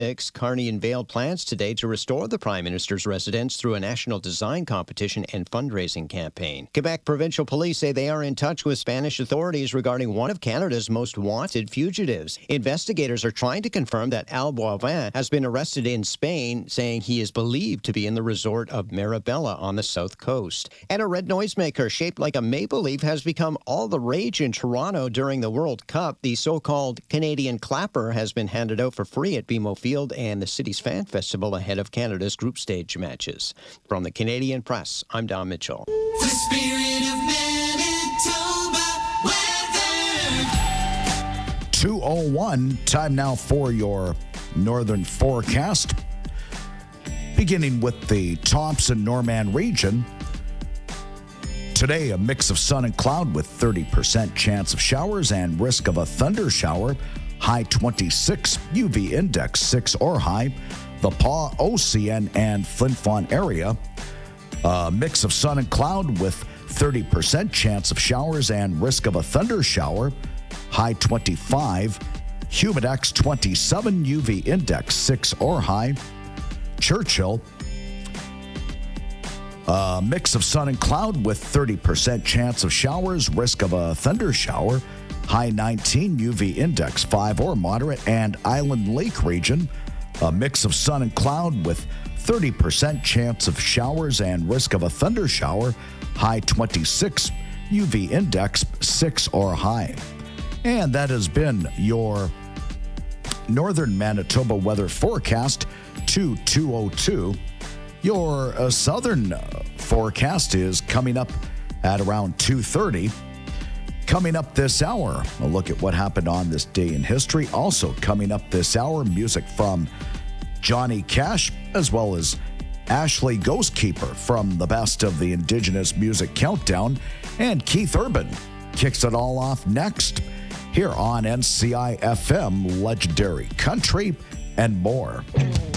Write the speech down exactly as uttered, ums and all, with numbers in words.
Carney unveiled plans today to restore the Prime Minister's residence through a national design competition and fundraising campaign. Quebec Provincial Police say they are in touch with Spanish authorities regarding one of Canada's most wanted fugitives. Investigators are trying to confirm that Al Boivin has been arrested in Spain, saying he is believed to be in the resort of Marabella on the south coast. And a red noisemaker shaped like a maple leaf has become all the rage in Toronto during the World Cup. The so-called Canadian clapper has been handed out for free at B M O Field and the city's fan festival ahead of Canada's group stage matches. From the Canadian Press, I'm Don Mitchell. The spirit of Manitoba weather. two oh one, time now for your northern forecast. Beginning with the Thompson-Norman region. Today, a mix of sun and cloud with thirty percent chance of showers and risk of a thunder shower. High twenty-six, U V index six or high. The Pas, O C N, and Flin Flon area. A mix of sun and cloud with thirty percent chance of showers and risk of a thunder shower. High twenty-five. Humidex twenty-seven, U V index six or high. Churchill. A mix of sun and cloud with thirty percent chance of showers, risk of a thunder shower. High nineteen, U V index five or moderate. And Island Lake region, a mix of sun and cloud with thirty percent chance of showers and risk of a thunder shower. High twenty-six, U V index six or high. And that has been your Northern Manitoba weather forecast to two oh two. Your uh, southern uh, forecast is coming up at around two thirty. Coming up this hour, a look at what happened on this day in history. Also coming up this hour, music from Johnny Cash, as well as Ashley Ghostkeeper from the Best of the Indigenous Music Countdown. And Keith Urban kicks it all off next here on N C I F M, Legendary Country and more.